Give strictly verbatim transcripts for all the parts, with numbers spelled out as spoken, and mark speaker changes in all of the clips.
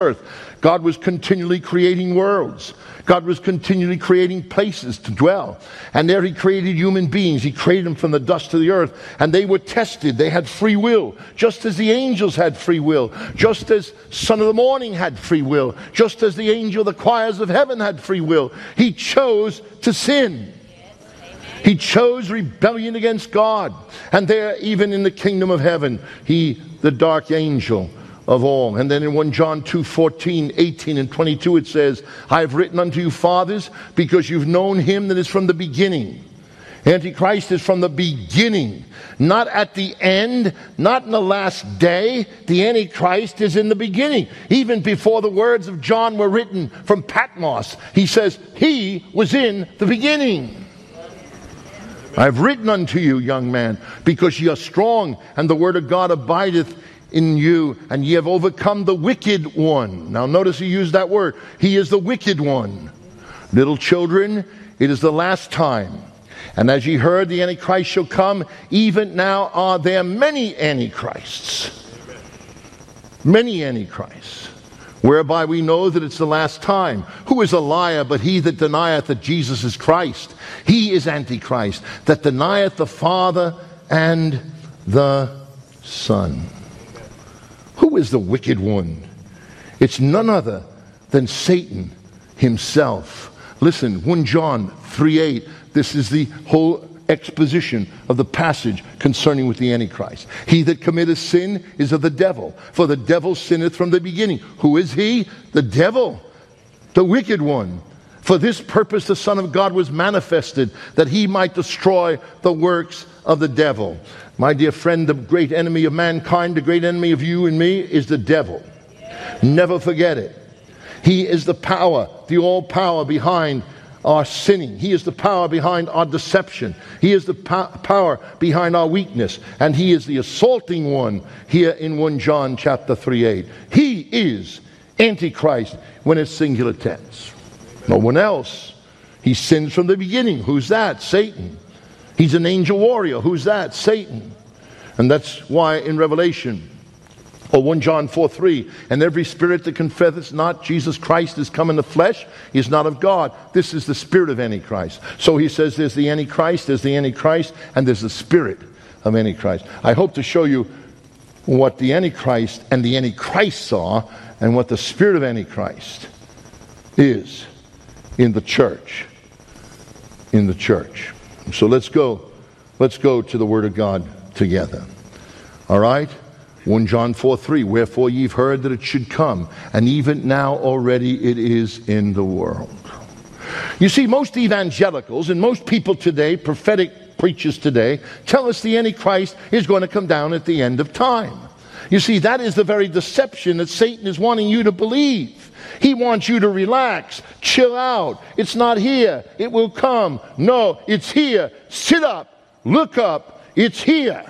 Speaker 1: earth. God was continually creating worlds. God was continually creating places to dwell. And there he created human beings. He created them from the dust of the earth. And they were tested. They had free will. Just as the angels had free will. Just as Son of the Morning had free will. Just as the angel of the choirs of heaven had free will. He chose to sin. He chose rebellion against God. And there, even in the kingdom of heaven, he, the dark angel of all. And then in First John two, fourteen, eighteen, and twenty-two it says, I have written unto you, fathers, because you've known him that is from the beginning. Antichrist is from the beginning, not at the end, not in the last day. The Antichrist is in the beginning. Even before the words of John were written from Patmos, he says, he was in the beginning. I have written unto you, young man, because ye are strong, and the word of God abideth in you, and ye have overcome the wicked one. Now notice he used that word. He is the wicked one. Little children, it is the last time. And as ye heard, the Antichrist shall come. Even now are there many Antichrists. Many Antichrists. Whereby we know that it's the last time. Who is a liar but he that denieth that Jesus is Christ? He is Antichrist, that denieth the Father and the Son. Who is the wicked one? It's none other than Satan himself. Listen, First John three eight. This is the whole exposition of the passage concerning with the Antichrist. He that committeth sin is of the devil, for the devil sinneth from the beginning. Who is he? The devil, the wicked one. For this purpose the Son of God was manifested, that he might destroy the works of the devil. My dear friend, the great enemy of mankind, the great enemy of you and me is the devil. Never forget it. He is the power, the all power behind our sinning. He is the power behind our deception. He is the po- power behind our weakness. And he is the assaulting one here in First John chapter three eight. He is Antichrist when it's singular tense. No one else. He sins from the beginning. Who's that? Satan. He's an angel warrior. Who's that? Satan. And that's why in Revelation, or First John four three, and every spirit that confesseth not Jesus Christ is come in the flesh is not of God. This is the spirit of Antichrist. So he says there's the Antichrist, there's the Antichrist, and there's the spirit of Antichrist. I hope to show you what the Antichrist and the Antichrists are, and what the spirit of Antichrist is in the church. In the church. So let's go. Let's go to the Word of God together. All right? First John four three, wherefore ye've heard that it should come, and even now already it is in the world. You see, most evangelicals and most people today, prophetic preachers today, tell us the Antichrist is going to come down at the end of time. You see, that is the very deception that Satan is wanting you to believe. He wants you to relax, chill out. It's not here. It will come. No, it's here. Sit up, look up. It's here.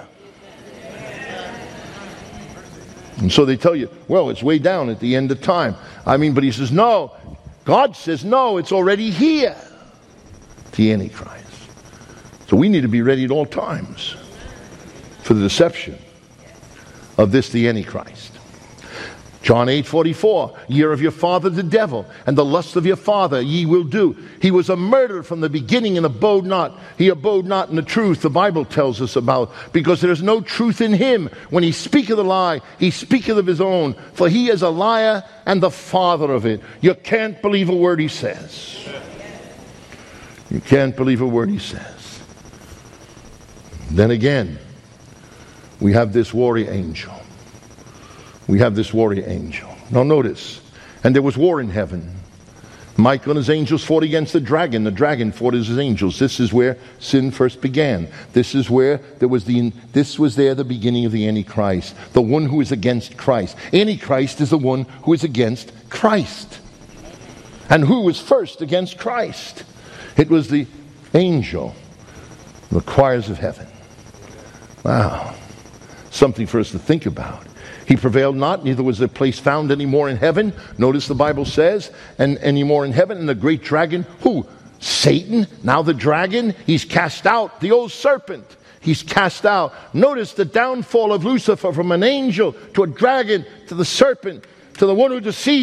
Speaker 1: And so they tell you, well, it's way down at the end of time. I mean, but he says, no. God says, no, it's already here. The Antichrist. So we need to be ready at all times for the deception of this, the Antichrist. John eight forty-four, ye are of your father the devil, and the lust of your father ye will do. He was a murderer from the beginning and abode not. He abode not in the truth, the Bible tells us about, because there is no truth in him. When he speaketh a lie, he speaketh of his own, for he is a liar and the father of it. You can't believe a word he says. You can't believe a word he says. Then again, we have this warrior angel. We have this warrior angel. Now notice, and there was war in heaven. Michael and his angels fought against the dragon. The dragon fought his angels. This is where sin first began. This is where there was the, this was there the beginning of the Antichrist. The one who is against Christ. Antichrist is the one who is against Christ. And who was first against Christ? It was the angel, the choirs of heaven. Wow. Something for us to think about. He prevailed not, neither was there place found any more in heaven. Notice the Bible says, and any more in heaven. And the great dragon, who? Satan. Now the dragon, he's cast out. The old serpent, he's cast out. Notice the downfall of Lucifer from an angel to a dragon to the serpent to the one who deceived.